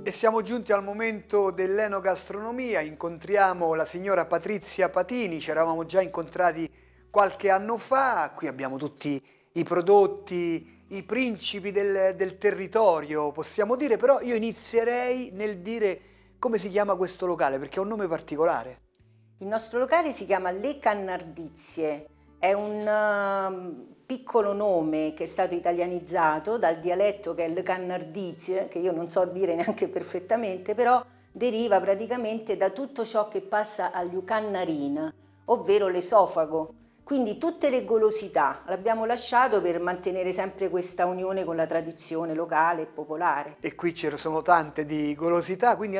E siamo giunti al momento dell'enogastronomia, incontriamo la signora Patrizia Patini, ci eravamo già incontrati qualche anno fa, qui abbiamo tutti i prodotti, i principi del territorio, possiamo dire, però io inizierei nel dire come si chiama questo locale, perché ha un nome particolare. Il nostro locale si chiama Le Cannardizie, è un piccolo nome che è stato italianizzato dal dialetto che è Le Cannardizie, che io non so dire neanche perfettamente, però deriva praticamente da tutto ciò che passa all'ucannarin, ovvero l'esofago. Quindi tutte le golosità l'abbiamo lasciato per mantenere sempre questa unione con la tradizione locale e popolare. E qui ce ne sono tante di golosità, quindi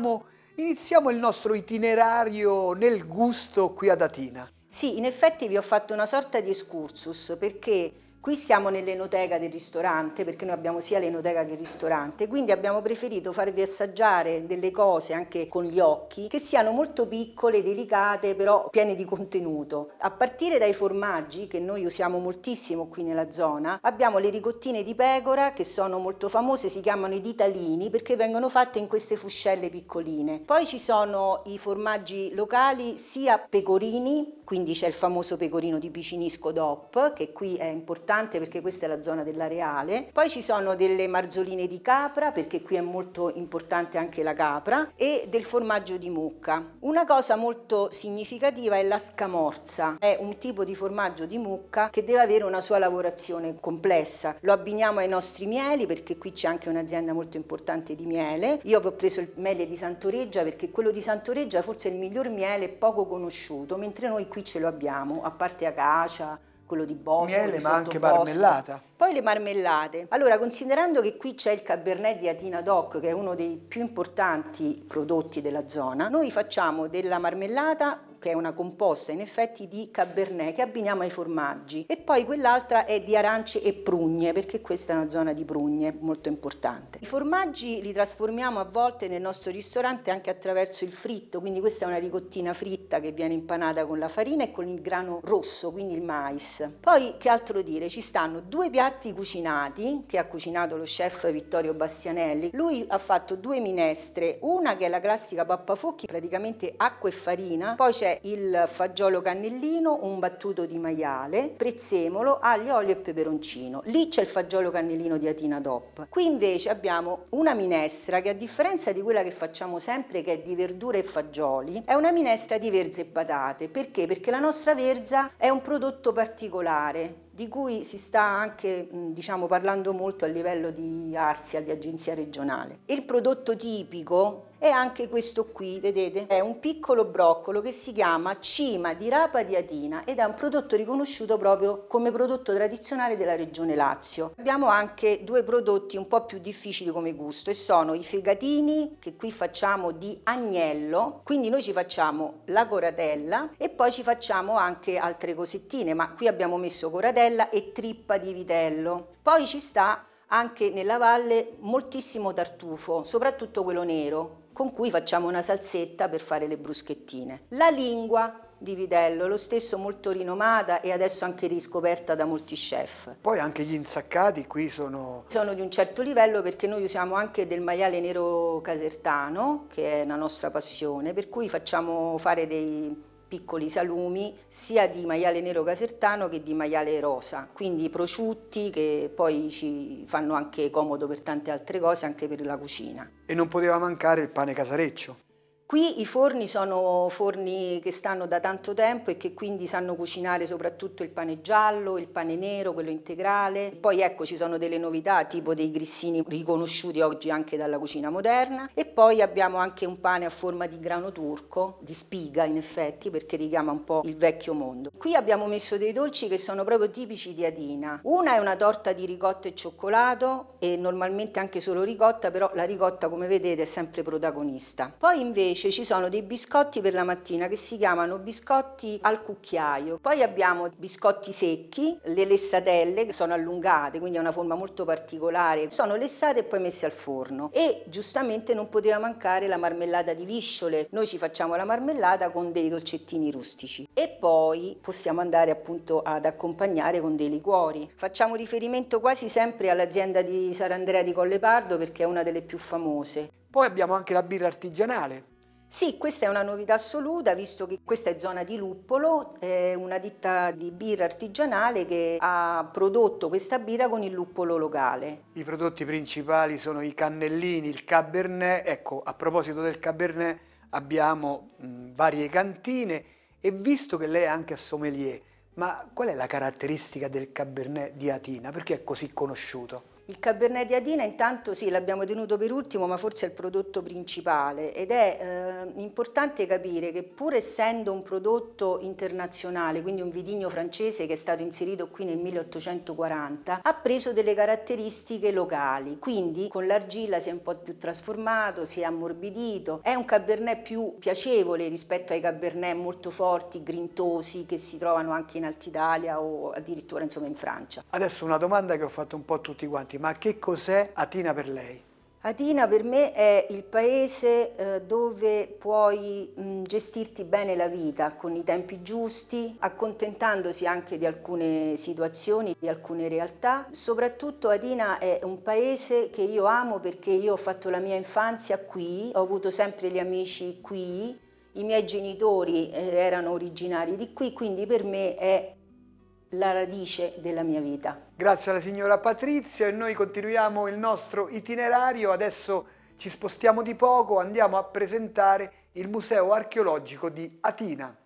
iniziamo il nostro itinerario nel gusto qui ad Atina. Sì, in effetti vi ho fatto una sorta di excursus perché qui siamo nell'enoteca del ristorante, perché noi abbiamo sia l'enoteca che il ristorante, quindi abbiamo preferito farvi assaggiare delle cose anche con gli occhi che siano molto piccole, delicate, però piene di contenuto. A partire dai formaggi, che noi usiamo moltissimo qui nella zona, abbiamo le ricottine di pecora che sono molto famose, si chiamano i ditalini perché vengono fatte in queste fuscelle piccoline. Poi ci sono i formaggi locali, sia pecorini, quindi c'è il famoso pecorino di Picinisco DOP, che qui è importante perché questa è la zona dell'Areale. Poi ci sono delle marzoline di capra, perché qui è molto importante anche la capra, e del formaggio di mucca. Una cosa molto significativa è la scamorza, è un tipo di formaggio di mucca che deve avere una sua lavorazione complessa. Lo abbiniamo ai nostri mieli, perché qui c'è anche un'azienda molto importante di miele. Io ho preso il miele di Santoreggia perché quello di Santoreggia forse è il miglior miele, poco conosciuto, mentre noi qui ce lo abbiamo, a parte acacia, quello di bosco, Miele, ma anche marmellata. Poi le marmellate. Allora, considerando che qui c'è il Cabernet di Atina DOC, che è uno dei più importanti prodotti della zona, noi facciamo della marmellata, che è una composta in effetti di Cabernet, che abbiniamo ai formaggi, e poi quell'altra è di arance e prugne, perché questa è una zona di prugne molto importante. I formaggi li trasformiamo a volte nel nostro ristorante anche attraverso il fritto, quindi questa è una ricottina fritta che viene impanata con la farina e con il grano rosso, quindi il mais. Poi, che altro dire, ci stanno due piatti cucinati che ha cucinato lo chef Vittorio Bastianelli. Lui ha fatto due minestre, una che è la classica pappafocchi, praticamente acqua e farina, poi c'è il fagiolo cannellino, un battuto di maiale, prezzemolo, aglio, olio e peperoncino. Lì c'è il fagiolo cannellino di Atina DOP. Qui invece abbiamo una minestra che, a differenza di quella che facciamo sempre, che è di verdure e fagioli, è una minestra di verze e patate. Perché? Perché la nostra verza è un prodotto particolare di cui si sta anche parlando molto a livello di ARSIA, di agenzia regionale. Il prodotto tipico è anche questo qui, vedete? È un piccolo broccolo che si chiama cima di rapa di Atina ed è un prodotto riconosciuto proprio come prodotto tradizionale della regione Lazio. Abbiamo anche due prodotti un po' più difficili come gusto e sono i fegatini, che qui facciamo di agnello, quindi noi ci facciamo la coratella e poi ci facciamo anche altre cosettine, ma qui abbiamo messo coratella e trippa di vitello. Poi ci sta anche nella valle moltissimo tartufo, soprattutto quello nero, con cui facciamo una salsetta per fare le bruschettine. La lingua di vitello, lo stesso molto rinomata e adesso anche riscoperta da molti chef. Poi anche gli insaccati qui sono di un certo livello perché noi usiamo anche del maiale nero casertano, che è una nostra passione, per cui facciamo fare dei piccoli salumi sia di maiale nero casertano che di maiale rosa, quindi prosciutti che poi ci fanno anche comodo per tante altre cose, anche per la cucina. E non poteva mancare il pane casareccio. Qui i forni sono forni che stanno da tanto tempo e che quindi sanno cucinare soprattutto il pane giallo, il pane nero, quello integrale. Poi ecco ci sono delle novità tipo dei grissini riconosciuti oggi anche dalla cucina moderna e poi abbiamo anche un pane a forma di grano turco, di spiga in effetti perché richiama un po' il vecchio mondo. Qui abbiamo messo dei dolci che sono proprio tipici di Atina. Una è una torta di ricotta e cioccolato e normalmente anche solo ricotta, però la ricotta come vedete è sempre protagonista. Poi invece ci sono dei biscotti per la mattina che si chiamano biscotti al cucchiaio. Poi abbiamo biscotti secchi, le lessatelle che sono allungate, quindi è una forma molto particolare, sono lessate e poi messe al forno. E giustamente non poteva mancare la marmellata di visciole. Noi ci facciamo la marmellata con dei dolcettini rustici e poi possiamo andare appunto ad accompagnare con dei liquori. Facciamo riferimento quasi sempre all'azienda di Sant'Andrea di Collepardo perché è una delle più famose. Poi abbiamo anche la birra artigianale. Sì, questa è una novità assoluta, visto che questa è zona di Luppolo, è una ditta di birra artigianale che ha prodotto questa birra con il luppolo locale. I prodotti principali sono i cannellini, il Cabernet. Ecco, a proposito del Cabernet abbiamo varie cantine e visto che lei è anche sommelier, ma qual è la caratteristica del Cabernet di Atina? Perché è così conosciuto? Il Cabernet di Atina intanto sì, l'abbiamo tenuto per ultimo, ma forse è il prodotto principale ed è importante capire che pur essendo un prodotto internazionale, quindi un vitigno francese che è stato inserito qui nel 1840, ha preso delle caratteristiche locali, quindi con l'argilla si è un po' più trasformato, si è ammorbidito, è un Cabernet più piacevole rispetto ai Cabernet molto forti, grintosi che si trovano anche in Alta Italia o addirittura insomma in Francia. Adesso una domanda che ho fatto un po' a tutti quanti, ma che cos'è Atina per lei? Atina per me è il paese dove puoi gestirti bene la vita con i tempi giusti, accontentandosi anche di alcune situazioni, di alcune realtà. Soprattutto Atina è un paese che io amo perché io ho fatto la mia infanzia qui, ho avuto sempre gli amici qui, i miei genitori erano originari di qui, quindi per me è la radice della mia vita. Grazie alla signora Patrizia e noi continuiamo il nostro itinerario. Adesso ci spostiamo di poco, andiamo a presentare il Museo Archeologico di Atina.